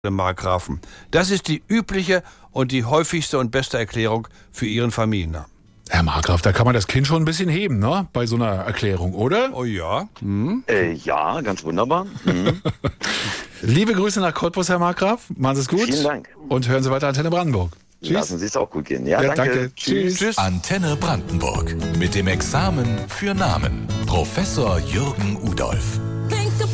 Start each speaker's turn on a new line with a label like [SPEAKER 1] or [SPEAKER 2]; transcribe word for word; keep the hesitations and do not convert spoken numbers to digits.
[SPEAKER 1] Markgrafen. Das ist die übliche und die häufigste und beste Erklärung für Ihren Familiennamen.
[SPEAKER 2] Herr Markgraf, da kann man das Kind schon ein bisschen heben, ne? Bei so einer Erklärung, oder?
[SPEAKER 1] Oh ja. Hm.
[SPEAKER 3] Äh, ja, ganz wunderbar. Mhm.
[SPEAKER 2] Liebe Grüße nach Cottbus, Herr Markgraf. Machen Sie es gut.
[SPEAKER 3] Vielen Dank.
[SPEAKER 2] Und hören Sie weiter Antenne Brandenburg. Tschüss.
[SPEAKER 3] Lassen Sie es auch gut gehen. Ja,
[SPEAKER 2] Ja,
[SPEAKER 3] danke.
[SPEAKER 2] danke. Tschüss.
[SPEAKER 1] Tschüss.
[SPEAKER 4] Antenne Brandenburg. Mit dem Examen für Namen. Professor Jürgen Udolph.